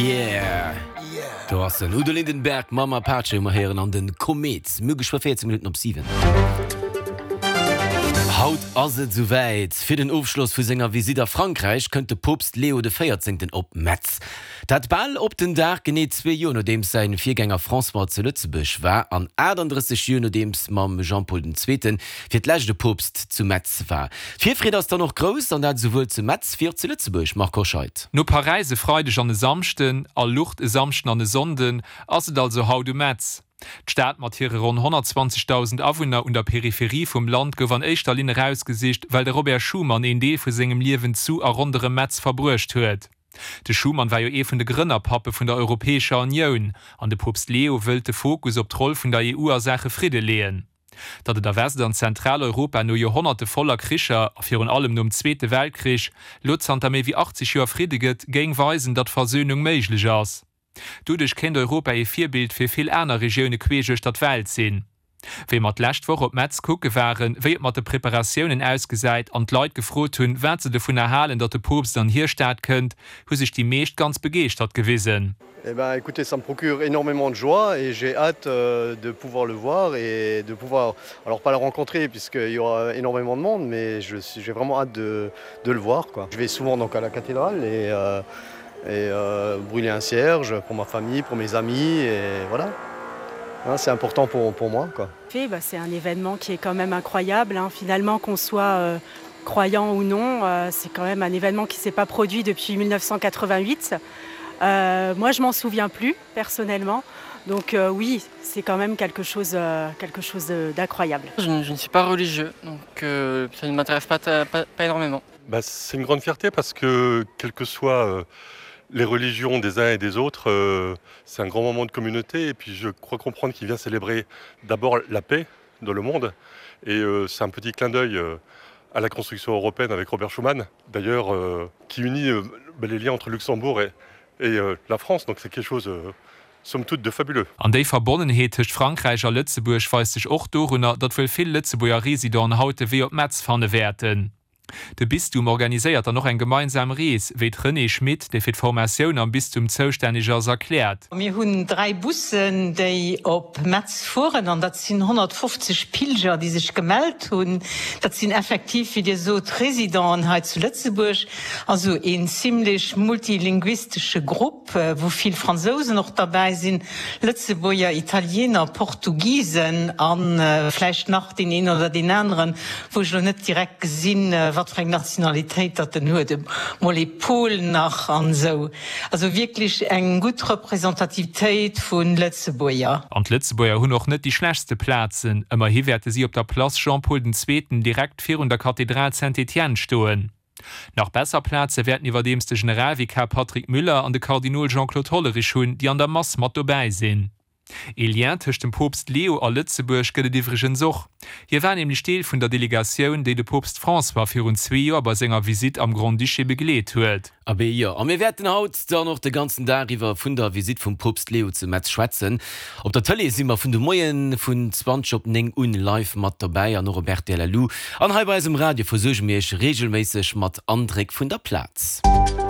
Yeah. Du hast den Udo Lindenberg, Mama Patsche immer heren an den Komet. Möglich vor 14 Minuten ab 7. Haut also soweit. Für den Aufschluss für Sänger Visit nach Frankreich könnte Papst Leo XIV. Op Metz. Dat Ball op den Tag geneht 2 Jahre, nachdem sein Viergänger François zu Lützeburg war, an 38 Jahre, nachdem Mam Jean-Paul II. für den letzten Papst zu Metz war. Vierfried ist da noch groß, und hat sowohl zu Metz wie zu Lützeburg, Marco Scheidt. No Paris freudig an den Samsten, a Lucht Samsten an den Sonden, also haut du Metz. Die Stadt mat hier rund 120.000 Einwohner und der Peripherie vom Land gewann Eichstalin rausgesicht, weil der Robert Schumann in Idee für seinem Leben zu a rundere Metz verbrucht huet. Der Schumann war ja von der Gründerpappe von der Europäischen Union, an der Papst Leo wollte Fokus op Troll von der EU-Sache Friede lehen. Dat der Westen an Zentraleuropa no Jahrhunderte voller Krischer, auf ihren allem um Zweite Weltkrieg, Lutzand méi wie 80 Jahre friediget, gegen weisen, dat Versöhnung möglich ist. Dudurch kennt Europa ein Vorbild für viel andere Regionen queer statt Welt sehen. Wenn mat letzte Woche op Metz gucken waren, wie mat de Präparationen ausgeseit und die Leute gefroht hun, wer sie davon erhalten, dass der Papst dann hier starten könnt, wo sich die meisten ganz begeistert gewesen. Eh ben, écoutez, ça me procure énormément de joie et j'ai hâte de pouvoir le voir et de pouvoir, alors pas le rencontrer puisqu'il y aura énormément de monde, mais j'ai vraiment hâte de le voir, quoi. Je vais souvent donc à la cathédrale et brûler un cierge pour ma famille, pour mes amis, et voilà. Hein, c'est important pour moi, quoi. C'est un événement qui est quand même incroyable, hein. Finalement, qu'on soit croyant ou non, c'est quand même un événement qui ne s'est pas produit depuis 1988. Moi, je m'en souviens plus, personnellement. Donc oui, c'est quand même quelque chose d'incroyable. Je ne suis pas religieux, donc ça ne m'intéresse pas énormément. C'est une grande fierté parce que, quelles que soient les religions des uns et des autres, c'est un grand moment de communauté. Et puis je crois comprendre qu'il vient célébrer d'abord la paix dans le monde. Et c'est un petit clin d'œil à la construction européenne avec Robert Schuman, d'ailleurs, qui unit les liens entre Luxembourg et la France. Donc c'est quelque chose... somme toute de fabuleux. An déi Verbonnenheet tëcht Frankreich a Lützeburg weist sich och dorunner, dat wuel vill Lützeburger Residenten haute wie op Metz fanne werden. De Bistum organiséiert noch en gemeinsam Rees, wéi René Schmidt, déi fir d'Formatioun am Bistum zoustänneg ass erkläert. Wir hunn 3 Bussen, déi op Metz fuhren, an dat sinn 150 Pilger, die sich gemeldet hunn. Dat sinn effektiv wie Dir so Residentenheit zu Lützeburg, also en ziemlich multilinguistische Gruppe, wo viel Franzosen noch dabei sind, Lützeburger, Italiener, Portugiesen, an vielleicht nach den einen oder den anderen, wo ich noch nicht direkt gesehen, was für eine Nationalität dat nur de Polen nach an so. Also wirklich eng gut Repräsentativität von Lützeburger. An Lützeburger hun noch net die schlechtste Plätzen. Immer hier werde sie op der Place Jean-Paul II. Direkt vor der Kathedral Saint-Étienne stohen. Nach besser Plätze werden überdems der Generalvikar Patrick Müller an de Kardinal Jean-Claude Hollerich hun, die an der Masse mat dabei sind. Elien tëcht dem Papst Leo a Lützeburg gëtt iwweregen Soch. Hier war nämlich Deel vun der Delegatioun, déi de Papst François fir rund 2 Joer bei senger Visit am Grand Duché begleet huet. Aber ja, wir werden haut da noch den ganzen Tag iwwer vun der Visit vum Papst Leo zu Metz schwätzen. Op der Tele sind wir vun de Moien vun 20 un live mat dabei an Robert Delalou. An halbweis im Radio versuch mirch regelmäßig mat André vun der Platz.